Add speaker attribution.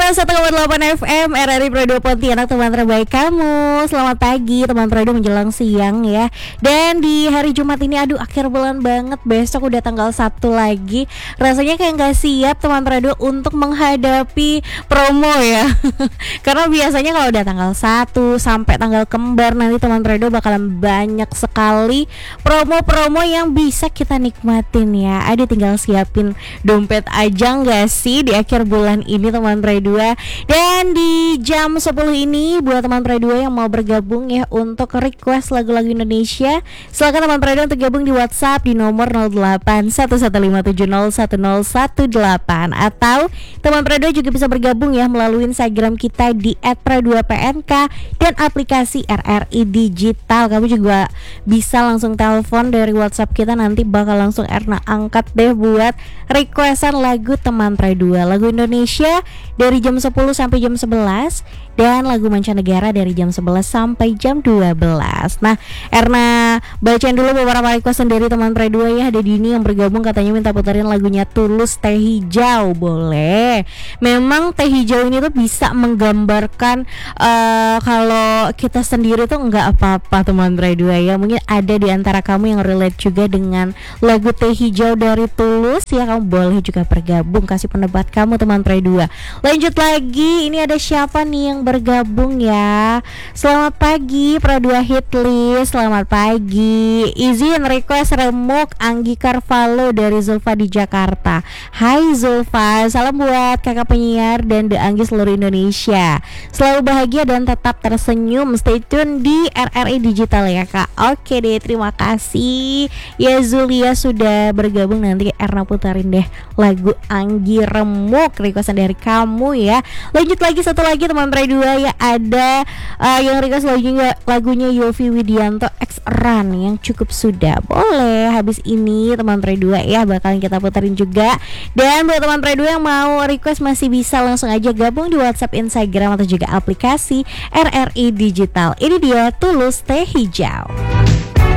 Speaker 1: 101,8 FM RRI Pro 2 Pontianak, teman terbaik kamu. Selamat pagi teman Pro 2 menjelang siang ya. Dan di hari Jumat ini, aduh akhir bulan banget. Besok udah tanggal 1 lagi. Rasanya kayak gak siap teman Pro 2 untuk menghadapi promo ya. Karena biasanya kalau udah tanggal 1 sampai tanggal kembar, nanti teman Pro 2 bakalan banyak sekali promo-promo yang bisa kita nikmatin ya. Aduh tinggal siapin dompet aja gak sih di akhir bulan ini teman Pro 2. Dan di jam 10 ini buat teman Pro 2 yang mau bergabung ya untuk request lagu-lagu Indonesia, silakan teman Pro 2 untuk gabung di WhatsApp di nomor 0811570118, atau teman Pro 2 juga bisa bergabung ya melalui Instagram kita di @pro2pnk dan aplikasi RRI Digital. Kamu juga bisa langsung telepon dari WhatsApp kita, nanti bakal langsung Erna angkat deh buat requestan lagu teman Pro 2. Lagu Indonesia dari jam 10 sampai jam 11 dan lagu mancanegara dari jam 11 sampai jam 12. Nah, Erna bacain dulu beberapa requestan dari teman Pro 2 ya. Ada Dini yang bergabung, katanya minta puterin lagunya Tulus Teh Hijau. Boleh. Memang Teh Hijau ini tuh bisa menggambarkan kalau kita sendiri tuh enggak apa-apa teman Pro 2 ya. Mungkin ada di antara kamu yang relate juga dengan lagu Teh Hijau dari Tulus ya. Kamu boleh juga bergabung, kasih pendapat kamu teman Pro 2. Lanjut lagi, ini ada siapa nih yang bergabung ya? Selamat pagi Pro 2 Hitlist. Selamat pagi. Izin request remuk Anggi Carvalho dari Zulfa di Jakarta. Hai Zulfa, salam buat kakak penyiar dan The Anggi seluruh Indonesia. Selalu bahagia dan tetap tersenyum. Stay tune di RRI Digital ya kak. Oke deh, terima kasih ya Zulia sudah bergabung. Nanti Erna putarin deh lagu Anggi remuk requestan dari kamu ya. Lanjut lagi, satu lagi teman Pro 2 ya. Ada yang request lagunya Yovie Widianto X Run yang cukup sudah. Boleh, habis ini teman Pro 2 ya bakalan kita puterin juga. Dan buat teman Pro 2 yang mau request masih bisa langsung aja gabung di WhatsApp, Instagram atau juga aplikasi RRI Digital. Ini dia Tulus Teh Hijau.